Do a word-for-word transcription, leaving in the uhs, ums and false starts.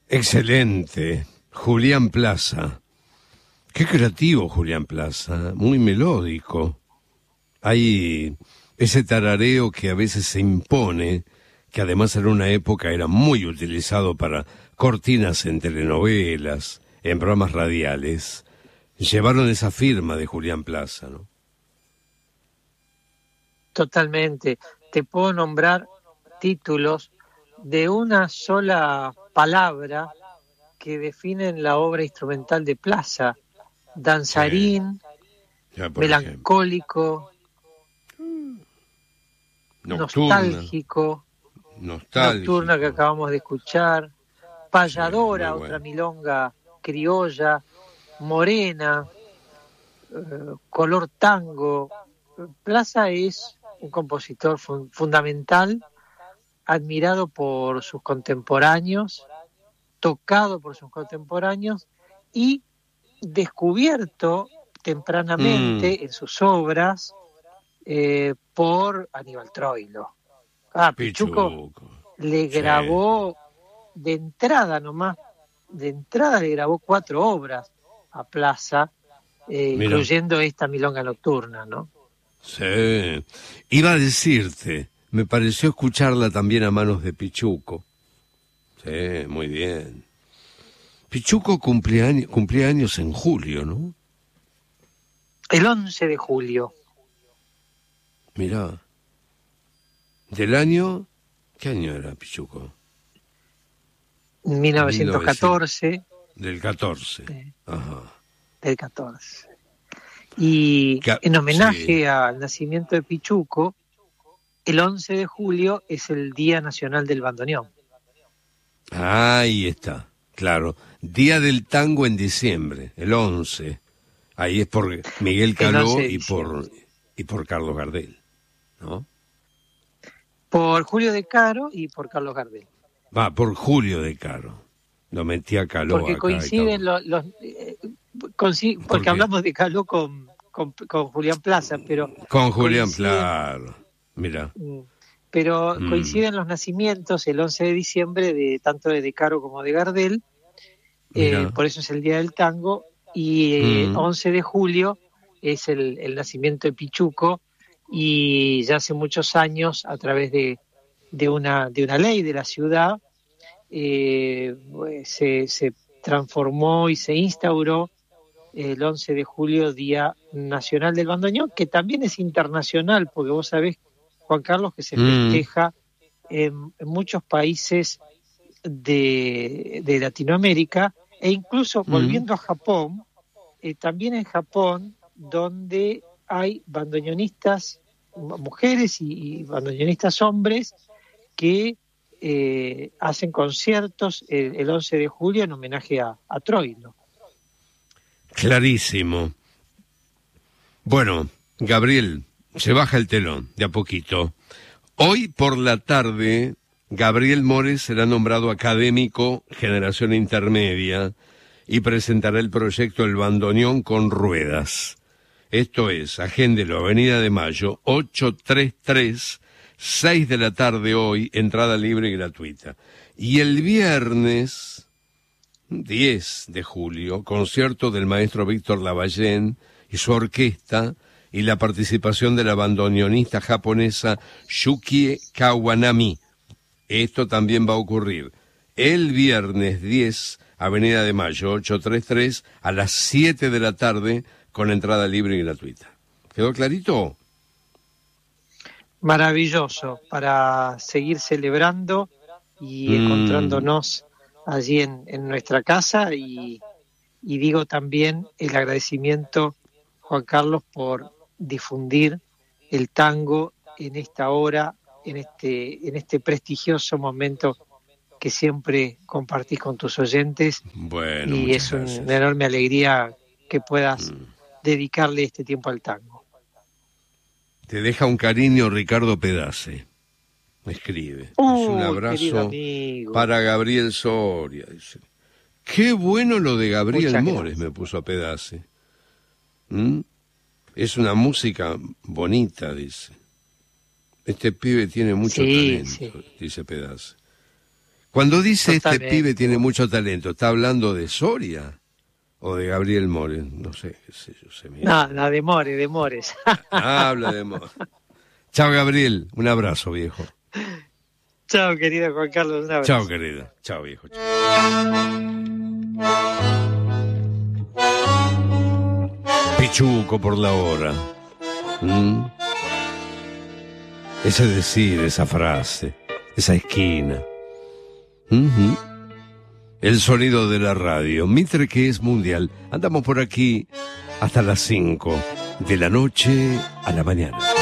Excelente. Julián Plaza. Qué creativo Julián Plaza, muy melódico. Hay ese tarareo que a veces se impone, que además en una época era muy utilizado para cortinas en telenovelas, en programas radiales. Llevaron esa firma de Julián Plaza, ¿no? Totalmente. Te puedo nombrar títulos de una sola palabra que definen la obra instrumental de Plaza. Danzarín, sí. melancólico, nocturna, nostálgico, nostálgico, nocturna que acabamos de escuchar, payadora, sí, bueno. Otra milonga criolla, morena, eh, color tango. Plaza es un compositor fun- fundamental, admirado por sus contemporáneos, tocado por sus contemporáneos y descubierto tempranamente mm. en sus obras eh, por Aníbal Troilo. Ah, Pichuco, Pichuco. le sí. grabó de entrada nomás, de entrada le grabó cuatro obras a Plaza, eh, incluyendo esta milonga nocturna, ¿no? Sí, iba a decirte, me pareció escucharla también a manos de Pichuco. Sí, muy bien. Pichuco cumplía años, cumplía años en julio, ¿no? El once de julio. Mirá. ¿Del año? ¿Qué año era Pichuco? mil novecientos catorce. Del catorce. Sí. Ajá. Del catorce. Y Ca- en homenaje sí. al nacimiento de Pichuco, el once de julio es el Día Nacional del Bandoneón. Ahí está, claro. Día del Tango en diciembre, el once. Ahí es por Miguel Caló y por, y por Carlos Gardel, ¿no? Por Julio de Caro y por Carlos Gardel. Va, por Julio de Caro. Lo metí a Caló. Porque acá coinciden los... los eh, coincide, porque ¿Por hablamos de Caló con, con, con Julián Plaza, pero... Con Julián Plaza, mira. Pero mm. coinciden los nacimientos el once de diciembre de tanto de De Caro como de Gardel, eh, por eso es el Día del Tango, y eh, mm. once de julio es el, el nacimiento de Pichuco, y ya hace muchos años, a través de, de, una, de una ley de la ciudad, eh, se, se transformó y se instauró el once de julio, Día Nacional del Bandoneón, que también es internacional, porque vos sabés, Juan Carlos, que se festeja mm. en, en muchos países de, de Latinoamérica, e incluso mm. volviendo a Japón, eh, también en Japón, donde hay bandoneonistas mujeres y, y bandoneonistas hombres que eh, hacen conciertos el, el once de julio en homenaje a, a Troilo. Clarísimo. Bueno, Gabriel, se baja el telón de a poquito. Hoy por la tarde, Gabriel Mores será nombrado académico Generación Intermedia y presentará el proyecto El Bandoneón con Ruedas. Esto es, agéndelo, Avenida de Mayo, ochocientos treinta y tres, seis de la tarde hoy, entrada libre y gratuita. Y el viernes diez de julio, concierto del maestro Víctor Lavallén y su orquesta, y la participación de la bandoneonista japonesa Yukie Kawanami. Esto también va a ocurrir el viernes diez, Avenida de Mayo, ochocientos treinta y tres, a las siete de la tarde, con entrada libre y gratuita. ¿Quedó clarito? Maravilloso, para seguir celebrando y mm. encontrándonos allí en, en nuestra casa, y, y digo también el agradecimiento, Juan Carlos, por difundir el tango en esta hora, en este, en este prestigioso momento que siempre compartís con tus oyentes. Bueno, y es un, una enorme alegría que puedas mm. dedicarle este tiempo al tango. Te deja un cariño Ricardo Pedace, me escribe. Uh, es un abrazo para Gabriel Soria. Dice. Qué bueno lo de Gabriel Muchas Mores, gracias. Me puso a Pedace. ¿Mm? Es una música bonita, dice. Este pibe tiene mucho sí, talento, sí. dice Pedace. Cuando dice Totalmente. Este pibe tiene mucho talento, ¿está hablando de Soria o de Gabriel Mores? No sé, qué sé yo. Se me... No, no, de Mores, de Mores. Habla de Mores. Chao, Gabriel. Un abrazo, viejo. Chao, querido Juan Carlos. Un abrazo. Chao, querida. Chao, viejo. Chao. Pichuco por la hora. ¿Mm? Ese decir, esa frase, esa esquina. Uh-huh. El sonido de la radio. Mitre que es mundial. Andamos por aquí hasta las cinco de la noche a la mañana.